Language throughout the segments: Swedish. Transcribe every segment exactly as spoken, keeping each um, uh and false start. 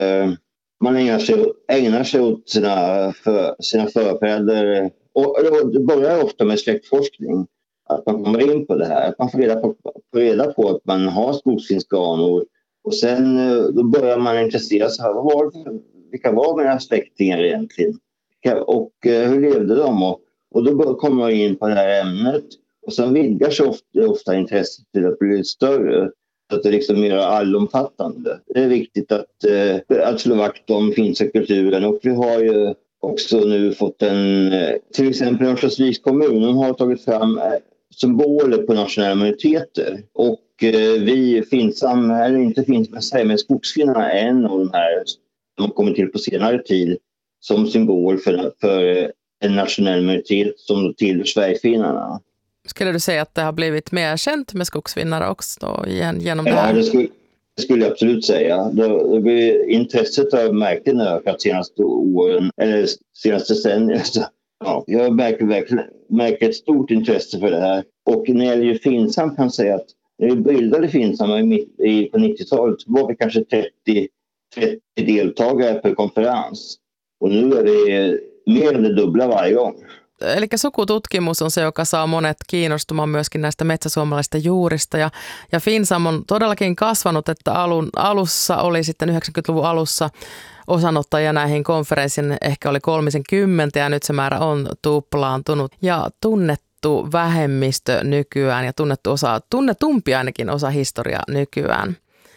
man ägnar sig, ägnar sig åt sina, för, sina förfäder. Och det börjar ofta med släktforskning. Att man kommer in på det här. Att man får reda på, får reda på att man har skogsfinska anor. Och sen då börjar man intressera sig. Vad var, vilka var mina släktingar egentligen? Och hur levde de? Och, och då kommer man in på det här ämnet. Och sen vidgar sig ofta, ofta intresset till att bli större. Så att det är liksom mer allomfattande. Det är viktigt att, eh, att slå vakt om finska kulturen. Och vi har ju också nu fått en... Till exempel Örnsköldsviks kommun har tagit fram symboler på nationella minoriteter. Och eh, vi finsam, eller inte finns med sig, men skogsfinnarna är en av de här som har kommit till på senare tid som symbol för, för en nationell minoritet som tillhör Sverigefinnarna. Skulle du säga att det har blivit mer känt med skogsfinnare också då, genom det här? Ja, det skulle, det skulle jag absolut säga. Det, det, intresset har verkligen ökat senaste åren, eller senaste decennier. Ja, jag märker, verkligen, märker ett stort intresse för det här. Och när det gäller Finsam kan jag säga att när vi bildade Finsam i, på nittiotalet var vi kanske trettio, trettio deltagare per konferens. Och nu är det mer än det dubbla varje gång. Eli sukututkimus on se, joka saa monet kiinnostumaan myöskin näistä metsäsuomalaisista juurista. Ja, ja Finsam on todellakin kasvanut, että alun, alussa oli sitten yhdeksänkymmentäluvun alussa osanottajia näihin konferenssin ehkä oli kolmekymmentä ja nyt se määrä on tuplaantunut. Ja tunnettu vähemmistö nykyään ja tunnettu osa, tunnetumpi ainakin osa historiaa nykyään.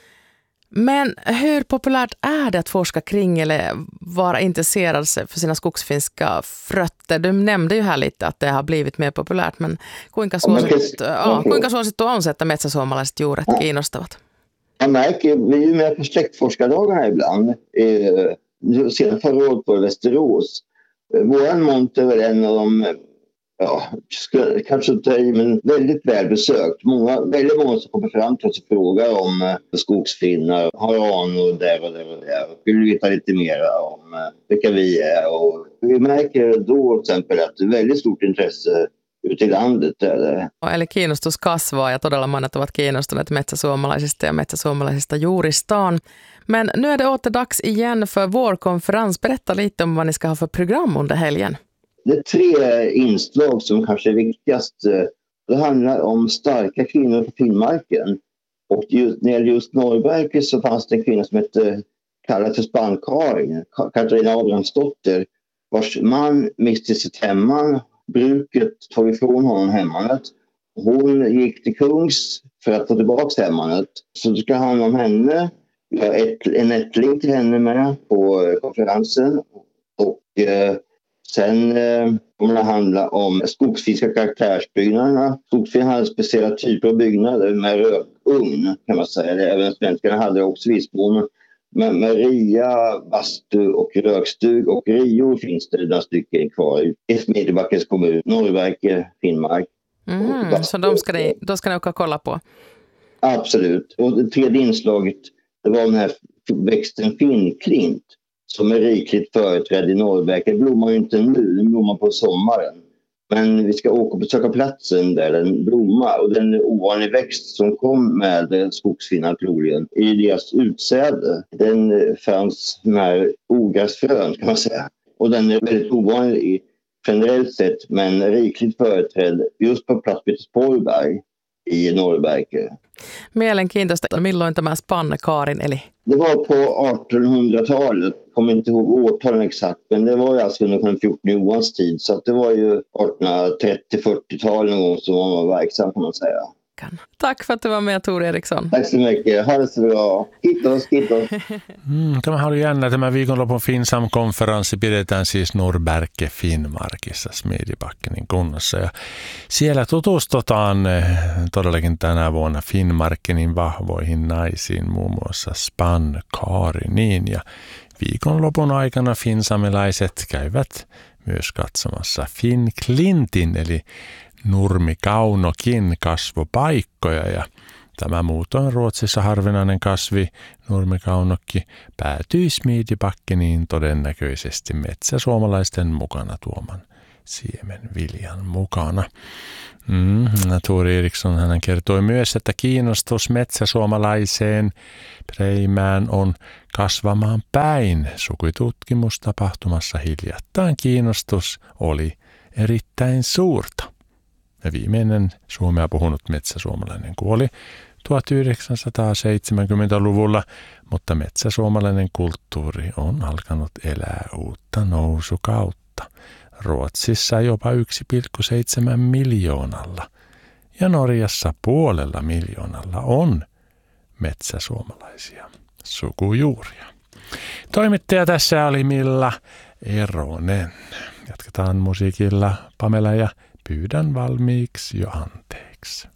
Men hur populärt är det att forska kring eller vara intresserad för sina skogsfinska frötter? Du nämnde ju här lite att det har blivit mer populärt, men kuinka suosittu, ja, kuinka suosittu on se, että metsäsuomalaiset juuret kiinnostavat? Jag märker, vi är ju med på släktforskardagarna ibland. Eh, sedan förra året på Västerås. Våran monter är väl en av de, ja, kanske inte, men väldigt välbesökt. Många, väldigt många som kommer fram till oss och frågar om eh, skogsfinnar, har anor där och där och där. Och vill veta lite mer om eh, vilka vi är. Och vi märker då till exempel att det är väldigt stort intresse ute i landet. Eller? Eli kiinnostus kasvaa ja todella monet ovat kiinnostuneet metsäsuomalaisista ja metsäsuomalaisista juuristaan. Men nu är det åter dags igen för vår konferens. Berätta lite om vad ni ska ha för program under helgen. Det är tre inslag som kanske är viktigast. Det handlar om starka kvinnor på Finnmarken. Och just, när det gäller just Norrberg så fanns det en kvinna som hette, kallades för Spankarin, Katarina Abrahamsdotter, vars man miste sitt hemman. Bruket tog ifrån honom hemmanet. Hon gick till kungs för att få tillbaka hemmanet. Så du ska handla om henne. Jag har ett, en ättling till henne med på konferensen. Och eh, sen eh, kommer det handla om skogsfiska karaktärsbyggnaderna. Skogsfiskar hade speciella typer av byggnader med rökugn kan man säga. Även svenskarna hade också visboende. Men med ria, bastu och rökstug och rior finns det några stycken kvar i Smedjebackens kommun, Norrberg, Finnmark. Mm, så de ska, ni, de ska ni åka och kolla på? Absolut. Och det tredje inslaget det var den här växten finnklint som är rikligt företrädd i Norrberg. Det blommar ju inte nu, den blommar på sommaren. Men vi ska åka och besöka platsen där den blommar. Och den ovanlig växt som kom med skogsfinnar troligen i deras utsäde. Den fanns med ogräsfrön kan man säga. Och den är väldigt ovanlig generellt sett men rikligt företrädd just på plats Petersborgberg i Norrberg. Mielenkiintoista. Milloin tämä Spannkaarin eli? Det var på artonhundratalet. Kommer inte ihåg årtalen exakt. Men det var ju alltså under fjorton Johans tid. Så att det var ju artonhundratrettio-fyrtiotal någon gång som man var verksam kan man säga. Tack för att du var med Tor Eriksson. Tack så mycket. Ha det så bra. Kiitos, kiitos. Mm, tämä oli jännä. Tämä viikonlopun Finsam-konferenssi pidetään siis Norrberge Finnmarkissa Smedjebackenin kunnassa. Ja siellä tutustutaan todellakin tänä vuonna Finnmarkenin vahvoihin naisiin, muun muassa Spankaariniin. Ja viikonlopun aikana finsamilaiset käyvät myös katsomassa Finnklintin eli nurmikaunokin kasvopaikkoja ja tämä muutoin Ruotsissa harvinainen kasvi, nurmikaunokki, päätyi Smedjebackeniin todennäköisesti metsäsuomalaisten mukana tuoman siemenviljan mukana. Mm, Tuuri Eriksson hän kertoi myös, että kiinnostus metsäsuomalaiseen preimään on kasvamaan päin. Sukututkimus-tapahtumassa hiljattain kiinnostus oli erittäin suurta. Ja viimeinen Suomea puhunut metsäsuomalainen kuoli tuhatyhdeksänsataaseitsemänkymmentäluvulla, mutta metsäsuomalainen kulttuuri on alkanut elää uutta nousukautta. Ruotsissa jopa yksi pilkku seitsemän miljoonalla ja Norjassa puolella miljoonalla on metsäsuomalaisia sukujuuria. Toimittaja tässä oli Milla Eronen. Jatketaan musiikilla, Pamela, ja pyydän valmiiksi jo anteeksi.